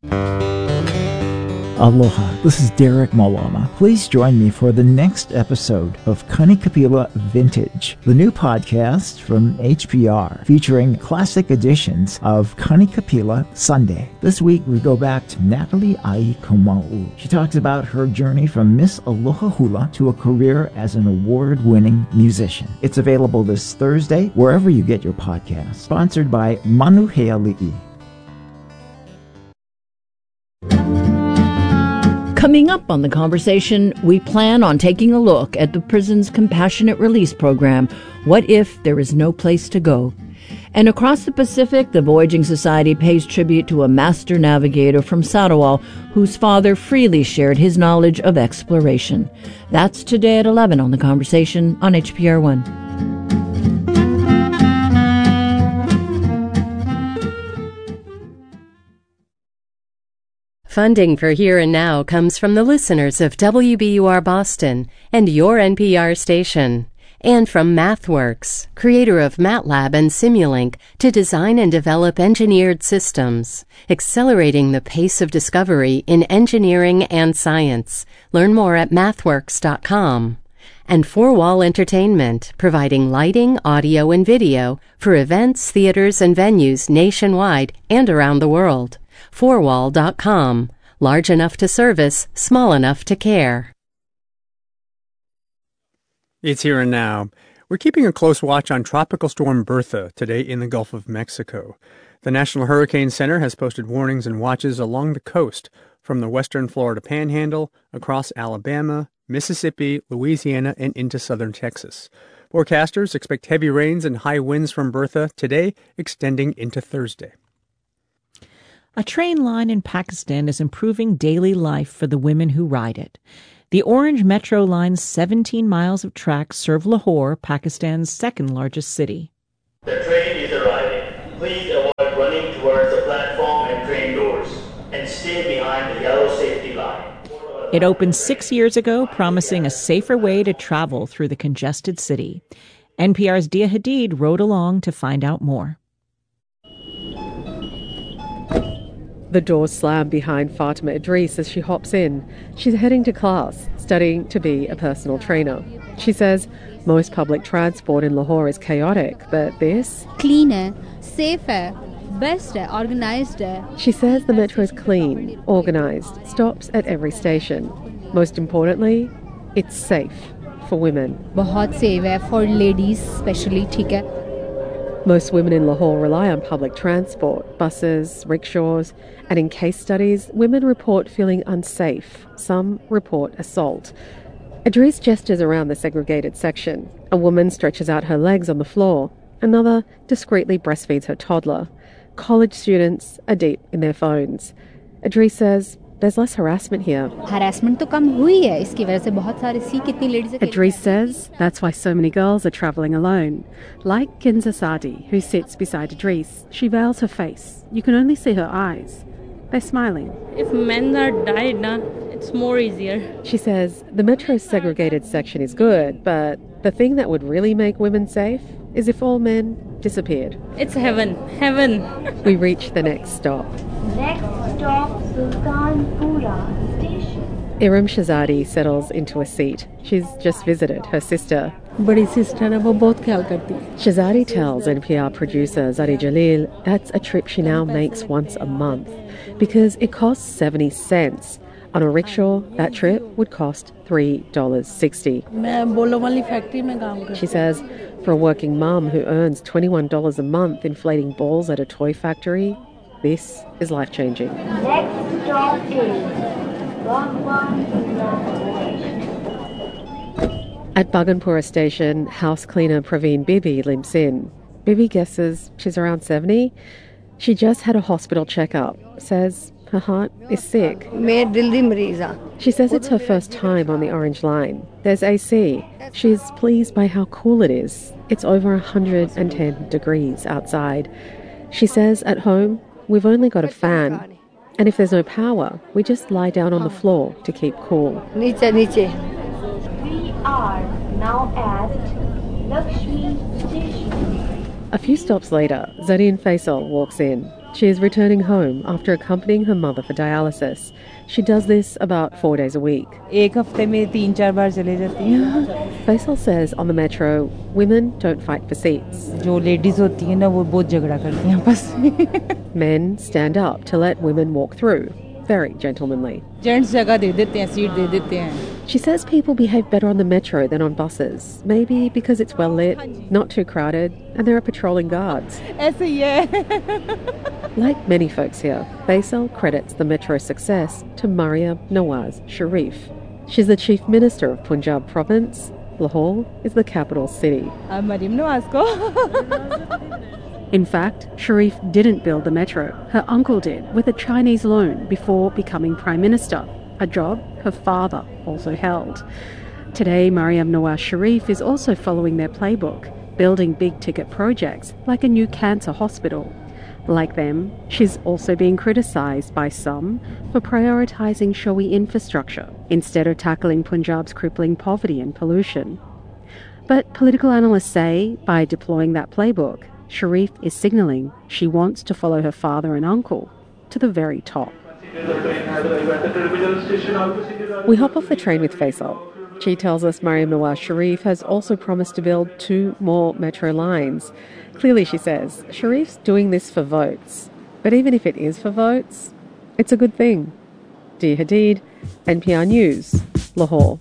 Aloha, this is Derek Malama. Please join me for the next episode of Kanikapila Vintage, the new podcast from HPR featuring classic editions of Kanikapila Sunday. This week we go back to Natalie Ai Komau. She talks about her journey from Miss Aloha Hula to a career as an award-winning musician. It's available this Thursday wherever you get your podcasts. Sponsored by Manuheali'i. Coming up on The Conversation, we plan on taking a look at the prison's compassionate release program, What If There Is No Place to Go? And across the Pacific, the Voyaging Society pays tribute to a master navigator from Sarawak whose father freely shared his knowledge of exploration. That's today at 11 on The Conversation on HPR 1. Funding for Here and Now comes from the listeners of WBUR Boston and your NPR station, and from MathWorks, creator of MATLAB and Simulink, to design and develop engineered systems, accelerating the pace of discovery in engineering and science. Learn more at mathworks.com. And Four Wall Entertainment, providing lighting, audio, and video for events, theaters, and venues nationwide and around the world. Fourwall.com. Large enough to service, small enough to care. It's Here and Now. We're keeping a close watch on Tropical Storm Bertha today in the Gulf of Mexico. The National Hurricane Center has posted warnings and watches along the coast from the western Florida Panhandle, across Alabama, Mississippi, Louisiana, and into southern Texas. Forecasters expect heavy rains and high winds from Bertha today, extending into Thursday. A train line in Pakistan is improving daily life for the women who ride it. The Orange Metro Line's 17 miles of tracks serve Lahore, Pakistan's second-largest city. The train is arriving. Please avoid running towards the platform and train doors, and stay behind the yellow safety line. It opened 6 years ago, promising a safer way to travel through the congested city. NPR's Dia Hadid rode along to find out more. The doors slam behind Fatima Idris as she hops in. She's heading to class, studying to be a personal trainer. She says most public transport in Lahore is chaotic, but this... cleaner, safer, best, organized. She says the metro is clean, organized, stops at every station. Most importantly, it's safe for women. बहुत safe है for ladies especially, ठीक है. Most women in Lahore rely on public transport, buses, rickshaws, and in case studies, women report feeling unsafe. Some report assault. Idris gestures around the segregated section. A woman stretches out her legs on the floor. Another discreetly breastfeeds her toddler. College students are deep in their phones. Idris says there's less harassment here. Harassment तो कम हुई है, इसकी वजह से बहुत सारे सी कितनी ladies. Idris says that's why so many girls are travelling alone. Like Kinza Sadi, who sits beside Idris. She veils her face. You can only see her eyes. They're smiling. If men are died, it's more easier. She says the metro's segregated section is good, but the thing that would really make women safe is if all men disappeared. It's heaven. Heaven. We reach the next stop. Next stop, Sultanpura Station. Iram Shahzadi settles into a seat. She's just visited her sister. बड़ी sister है, वो बहुत ख्याल करती है. Shahzadi tells NPR producer Zari Jalil that's a trip she now makes once a month because it costs 70 cents. On a rickshaw, that trip would cost $3.60. मैं बोलो वाली फैक्ट्री में काम करती. She says for a working mum who earns $21 a month inflating balls at a toy factory, this is life-changing. Next stop is At Bhaganpura station, house cleaner Praveen Bibi limps in. Bibi guesses she's around 70. She just had a hospital checkup, says her heart is sick. She says it's her first time on the Orange Line. There's AC. She's pleased by how cool it is. It's over 110 degrees outside. She says at home, we've only got a fan. And if there's no power, we just lie down on the floor to keep cool. We are now at Lakshmi Station. A few stops later, Zadine Faisal walks in. She is returning home after accompanying her mother for dialysis. She does this about 4 days a week. Faisal says on the metro, women don't fight for seats. Men stand up to let women walk through. Very gentlemanly. She says people behave better on the metro than on buses. Maybe because it's well lit, not too crowded, and there are patrolling guards. Like many folks here, Faisal credits the metro's success to Mariam Nawaz Sharif. She's the Chief Minister of Punjab Province. Lahore is the capital city. In fact, Sharif didn't build the metro. Her uncle did, with a Chinese loan, before becoming Prime Minister, a job her father also held. Today, Mariam Nawaz Sharif is also following their playbook, building big-ticket projects like a new cancer hospital. Like them, she's also being criticised by some for prioritising showy infrastructure instead of tackling Punjab's crippling poverty and pollution. But political analysts say, by deploying that playbook, Sharif is signalling she wants to follow her father and uncle to the very top. We hop off the train with Faisal. She tells us Mariam Nawaz Sharif has also promised to build 2 more metro lines. Clearly, she says, Sharif's doing this for votes. But even if it is for votes, it's a good thing. Dia Hadid, NPR News, Lahore.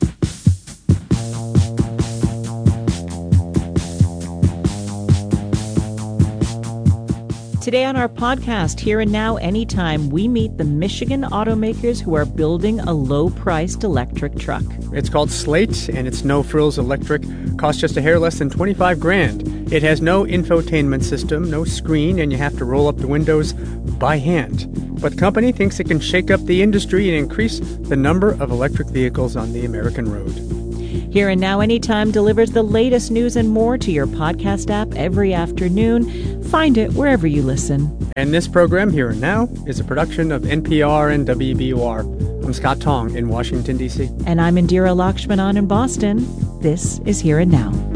Today on our podcast, Here and Now, Anytime, we meet the Michigan automakers who are building a low-priced electric truck. It's called Slate, and it's no-frills electric. Costs just a hair less than $25,000. It has no infotainment system, no screen, and you have to roll up the windows by hand. But the company thinks it can shake up the industry and increase the number of electric vehicles on the American road. Here and Now Anytime delivers the latest news and more to your podcast app every afternoon. Find it wherever you listen. And this program, Here and Now, is a production of NPR and WBUR. I'm Scott Tong in Washington, D.C. And I'm Indira Lakshmanan in Boston. This is Here and Now.